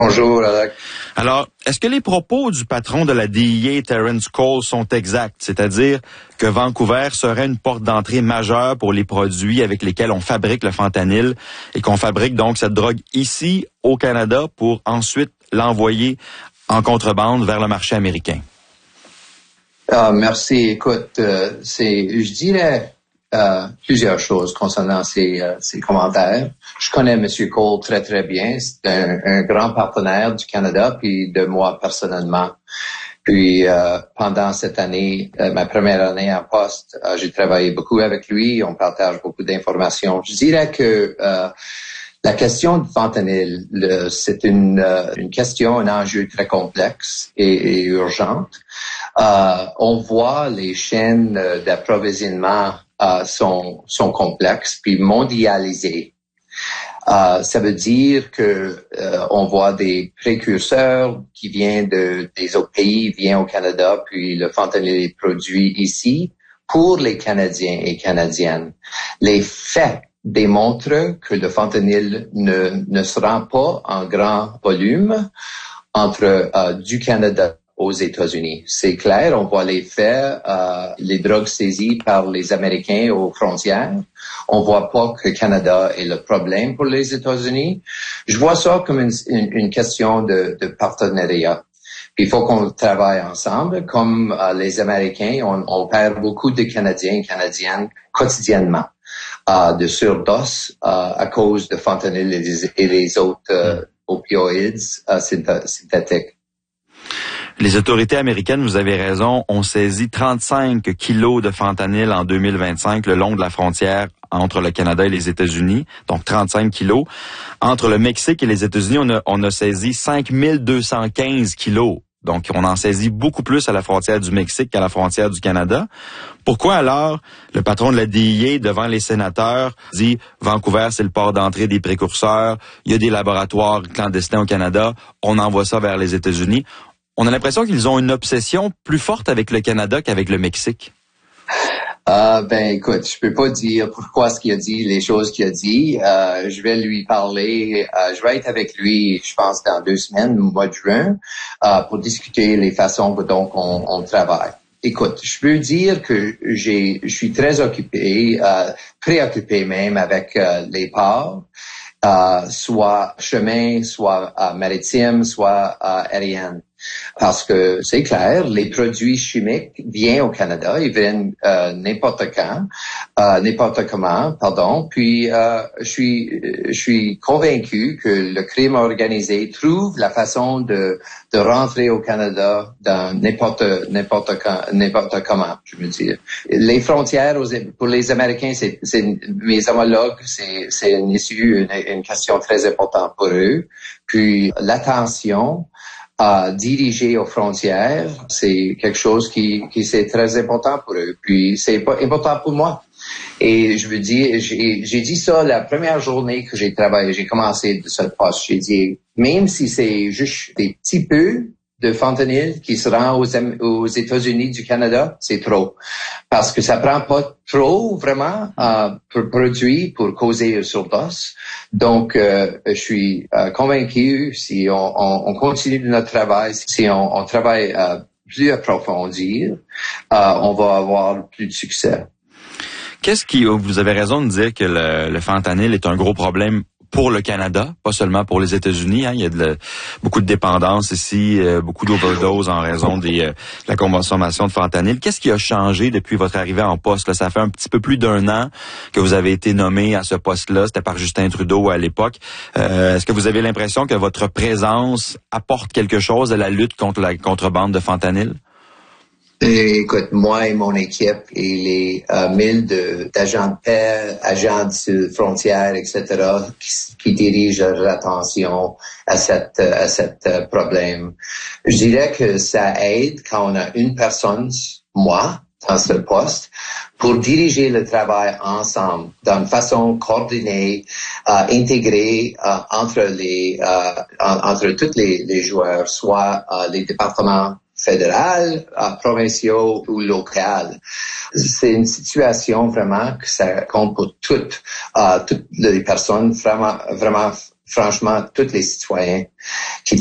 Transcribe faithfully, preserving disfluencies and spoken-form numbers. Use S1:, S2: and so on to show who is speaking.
S1: Bonjour, Alec.
S2: Alors, est-ce que les propos du patron de la D E A, Terence Cole, sont exacts? C'est-à-dire que Vancouver serait une porte d'entrée majeure pour les produits avec lesquels on fabrique le fentanyl et qu'on fabrique donc cette drogue ici au Canada pour ensuite l'envoyer en contrebande vers le marché américain?
S1: Ah, merci. Écoute, euh, c'est, je dirais euh, plusieurs choses concernant ces, euh, ces commentaires. Je connais M. Cole très, très bien. C'est un, un grand partenaire du Canada, puis de moi personnellement. Puis euh, pendant cette année, euh, ma première année en poste, euh, j'ai travaillé beaucoup avec lui. On partage beaucoup d'informations. Je dirais que euh, la question du fentanyl, le, c'est une, euh, une question, un enjeu très complexe et, et urgente. Euh, on voit les chaînes d'approvisionnement euh, sont, sont complexes puis mondialisées. Euh, ça veut dire que euh, on voit des précurseurs qui viennent de des autres pays, viennent au Canada, puis le fentanyl est produit ici pour les Canadiens et Canadiennes. Les faits démontrent que le fentanyl ne ne se rend pas en grand volume entre euh, du Canada aux États-Unis. C'est clair, on voit les faits, euh, les drogues saisies par les Américains aux frontières. On voit pas que le Canada est le problème pour les États-Unis. Je vois ça comme une, une, une question de, de partenariat. Il faut qu'on travaille ensemble. Comme euh, les Américains, on, on perd beaucoup de Canadiens et Canadiennes quotidiennement euh, de surdose euh, à cause de fentanyl et les, et les autres euh, opioïdes euh, synthétiques.
S2: Les autorités américaines, vous avez raison, ont saisi trente-cinq kilos de fentanyl en deux mille vingt-cinq le long de la frontière entre le Canada et les États-Unis, donc trente-cinq kilos. Entre le Mexique et les États-Unis, on a, on a saisi cinq mille deux cent quinze kilos. Donc, on en saisit beaucoup plus à la frontière du Mexique qu'à la frontière du Canada. Pourquoi alors le patron de la D E A, devant les sénateurs, dit « Vancouver, c'est le port d'entrée des précurseurs, il y a des laboratoires clandestins au Canada, on envoie ça vers les États-Unis ». On a l'impression qu'ils ont une obsession plus forte avec le Canada qu'avec le Mexique.
S1: Euh, ben, écoute, je peux pas dire pourquoi ce qu'il a dit, les choses qu'il a dit. Euh, je vais lui parler. Euh, je vais être avec lui, je pense, dans deux semaines, au mois de juin, euh, pour discuter les façons dont on, on travaille. Écoute, je peux dire que j'ai, je suis très occupé, euh, préoccupé même avec euh, les ports, euh, soit chemin, soit euh, maritime, soit euh, aérien. Parce que c'est clair, les produits chimiques viennent au Canada, ils viennent euh, n'importe quand, euh, n'importe comment, pardon. Puis euh, je suis, je suis convaincu que le crime organisé trouve la façon de de rentrer au Canada dans n'importe n'importe quand, n'importe comment, je veux dire. Les frontières aux, pour les Américains, c'est, c'est mes homologues, c'est c'est une issue, une, une question très importante pour eux. Puis l'attention à diriger aux frontières, c'est quelque chose qui, qui c'est très important pour eux. Puis c'est pas important pour moi. Et je veux dire, j'ai, j'ai dit ça la première journée que j'ai travaillé, j'ai commencé de ce poste. J'ai dit, même si c'est juste des petits peu de fentanyl qui se rend aux, aux États-Unis du Canada, c'est trop. Parce que ça prend pas trop, vraiment, euh, pour produire, pour causer une surdose. Donc, euh, je suis euh, convaincu, si on, on, on continue notre travail, si on, on travaille euh, plus approfondir, euh, on va avoir plus de succès.
S2: Qu'est-ce qui, vous avez raison de dire que le, le fentanyl est un gros problème pour le Canada, pas seulement pour les États-Unis. Hein. Il y a de la, beaucoup de dépendance ici, euh, beaucoup d'overdoses en raison des, euh, de la consommation de fentanyl. Qu'est-ce qui a changé depuis votre arrivée en poste? Là, ça fait un petit peu plus d'un an que vous avez été nommé à ce poste-là. C'était par Justin Trudeau à l'époque. Euh, est-ce que vous avez l'impression que votre présence apporte quelque chose à la lutte contre la contrebande de fentanyl?
S1: Écoute, moi et mon équipe et les euh, mille de, d'agents de paix, agents de frontières, et cetera, qui, qui dirigent l'attention à cette à cet euh, problème. Je dirais que ça aide quand on a une personne, moi, dans ce poste, pour diriger le travail ensemble, d'une façon coordonnée, euh, intégrée euh, entre les euh, en, entre tous les, les joueurs, soit euh, les départements fédéral, euh, provinciaux ou local. C'est une situation vraiment que ça compte pour toutes, euh, toutes les personnes vraiment, vraiment franchement tous les citoyens qui